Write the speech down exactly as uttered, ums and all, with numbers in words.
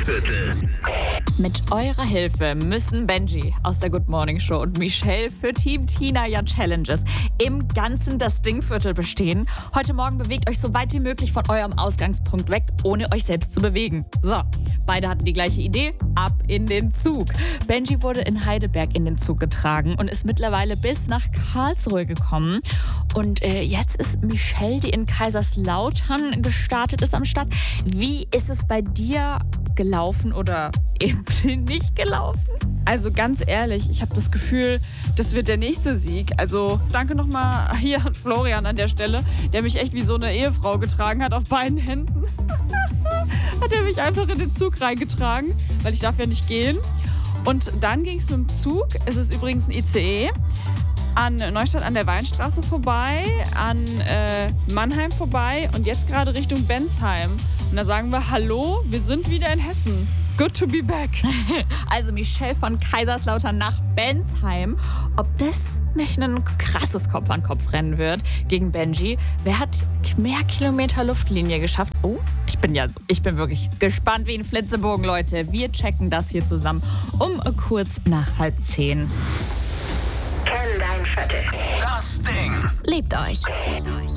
Stinkviertel. Mit eurer Hilfe müssen Benji aus der Good Morning Show und Michelle für Team Tina ja Challenges im Ganzen das Stinkviertel bestehen. Heute Morgen bewegt euch so weit wie möglich von eurem Ausgangspunkt weg, ohne euch selbst zu bewegen. So, beide hatten die gleiche Idee, ab in den Zug. Benji wurde in Heidelberg in den Zug getragen und ist mittlerweile bis nach Karlsruhe gekommen. Und äh, jetzt ist Michelle, die in Kaiserslautern gestartet ist, am Start. Wie ist es bei dir gelaufen oder eben nicht gelaufen? Also ganz ehrlich, ich habe das Gefühl, das wird der nächste Sieg. Also danke nochmal hier an Florian an der Stelle, der mich echt wie so eine Ehefrau getragen hat auf beiden Händen. Hat er mich einfach in den Zug reingetragen, weil ich darf ja nicht gehen. Und dann ging es mit dem Zug, es ist übrigens ein I C E, an Neustadt an der Weinstraße vorbei, an äh, Mannheim vorbei und jetzt gerade Richtung Bensheim. Und da sagen wir, hallo, wir sind wieder in Hessen. Good to be back. Also Michelle von Kaiserslautern nach Bensheim. Ob das nicht ein krasses Kopf-an-Kopf-Rennen wird gegen Benji? Wer hat mehr Kilometer Luftlinie geschafft? Oh, ich bin ja so, ich bin wirklich gespannt wie ein Flitzebogen, Leute. Wir checken das hier zusammen um kurz nach halb zehn. Kenn dein Viertel. Das Ding. Lebt euch.